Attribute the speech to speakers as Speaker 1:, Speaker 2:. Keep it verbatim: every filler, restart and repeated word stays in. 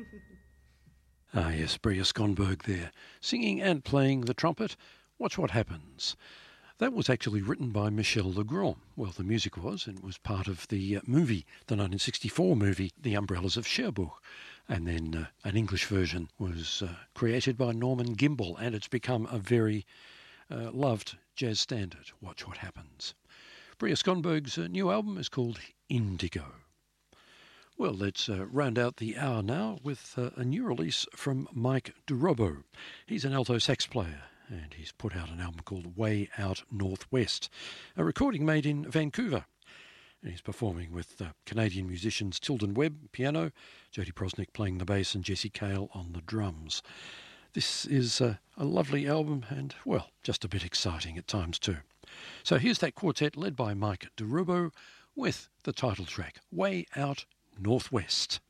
Speaker 1: Ah, yes, Bria Skonberg there, singing and playing the trumpet. Watch What Happens. That was actually written by Michel Legrand. Well, the music was, and it was part of the uh, movie, the nineteen sixty-four movie, The Umbrellas of Cherbourg. And then uh, an English version was uh, created by Norman Gimbel, and it's become a very uh, loved jazz standard. Watch What Happens. Bria Skonberg's uh, new album is called Indigo. Well, let's uh, round out the hour now with uh, a new release from Mike DeRobo. He's an alto sax player, and he's put out an album called Way Out Northwest, a recording made in Vancouver. And he's performing with uh, Canadian musicians Tilden Webb, piano, Jody Prosnick playing the bass, and Jesse Cale on the drums. This is uh, a lovely album and, well, just a bit exciting at times too. So here's that quartet led by Mike DeRobo with the title track, Way Out Northwest.